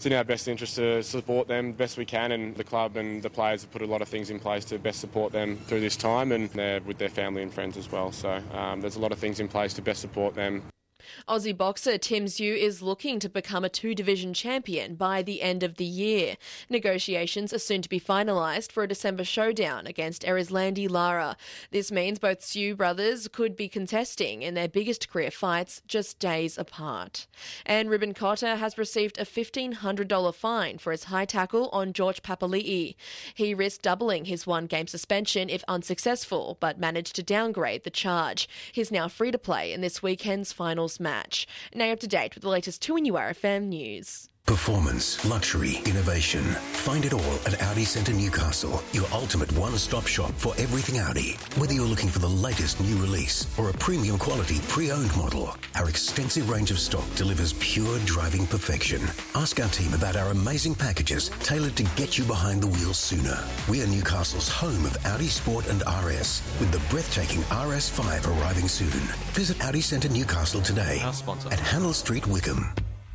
in our best interest to support them best we can, and the club and the players have put a lot of things in place to best support them through this time, and they're with their family and friends as well. So there's a lot of things in place to best support them. Aussie boxer Tim Tszyu is looking to become a two-division champion by the end of the year. Negotiations are soon to be finalised for a December showdown against Erislandy Lara. This means both Tszyu brothers could be contesting in their biggest career fights just days apart. And Ruben Cotter has received a $1,500 fine for his high tackle on George Papali'i. He risked doubling his one-game suspension if unsuccessful, but managed to downgrade the charge. He's now free to play in this weekend's finals match. Now up to date with the latest 2NURFM news. Performance, luxury, innovation. Find it all at Audi Centre Newcastle, your ultimate one-stop shop for everything Audi. Whether you're looking for the latest new release or a premium quality pre-owned model, our extensive range of stock delivers pure driving perfection. Ask our team about our amazing packages tailored to get you behind the wheel sooner. We are Newcastle's home of Audi Sport and RS, with the breathtaking RS5 arriving soon. Visit Audi Centre Newcastle today at Hannell Street, Wickham.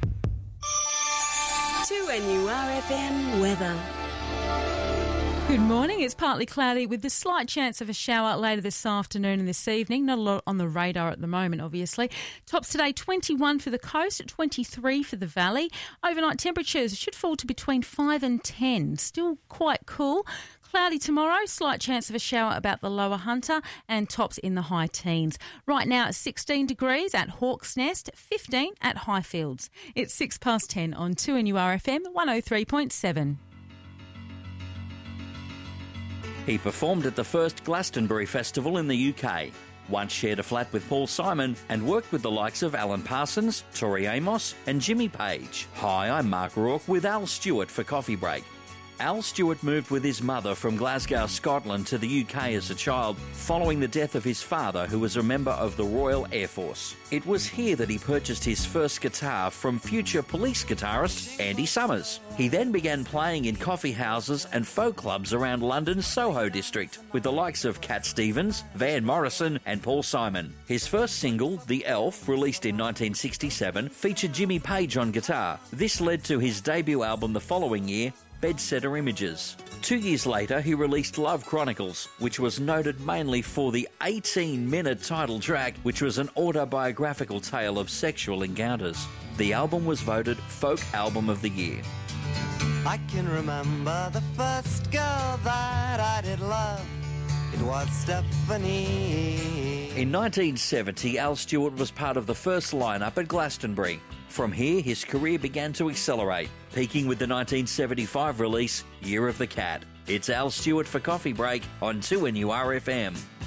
2NURFM weather. Good morning. It's partly cloudy with the slight chance of a shower later this afternoon and this evening. Not a lot on the radar at the moment, obviously. Tops today, 21 for the coast, 23 for the valley. Overnight temperatures should fall to between 5 and 10. Still quite cool. Cloudy tomorrow, slight chance of a shower about the lower Hunter, and tops in the high teens. Right now it's 16 degrees at Hawk's Nest, 15 at Highfields. It's 10:06 on 2NURFM 103.7. He performed at the first Glastonbury Festival in the UK, once shared a flat with Paul Simon and worked with the likes of Alan Parsons, Tori Amos and Jimmy Page. Hi, I'm Mark Rourke with Al Stewart for Coffee Break. Al Stewart moved with his mother from Glasgow, Scotland to the UK as a child, following the death of his father, who was a member of the Royal Air Force. It was here that he purchased his first guitar from future Police guitarist Andy Summers. He then began playing in coffee houses and folk clubs around London's Soho district, with the likes of Cat Stevens, Van Morrison and Paul Simon. His first single, The Elf, released in 1967, featured Jimmy Page on guitar. This led to his debut album the following year, Bedsetter Images. 2 years later, he released Love Chronicles, which was noted mainly for the 18-minute title track, which was an autobiographical tale of sexual encounters. The album was voted Folk Album of the Year. I can remember the first girl that I did love. It was Stephanie. In 1970, Al Stewart was part of the first lineup at Glastonbury. From here, his career began to accelerate, peaking with the 1975 release, Year of the Cat. It's Al Stewart for Coffee Break on 2NURFM.